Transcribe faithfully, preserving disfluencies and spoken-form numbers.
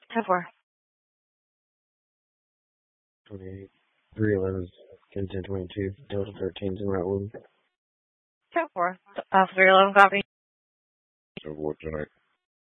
ten four. twenty-eight. three eleven. ten ten twenty-two. Delta thirteen is in route one. ten four. Uh, three eleven copy. So what tonight?